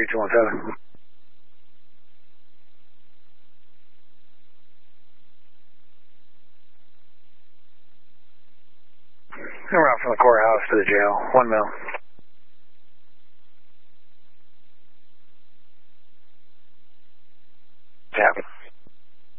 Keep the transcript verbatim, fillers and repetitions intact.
three two one seven. Around from the courthouse to the jail. One mil. Tap.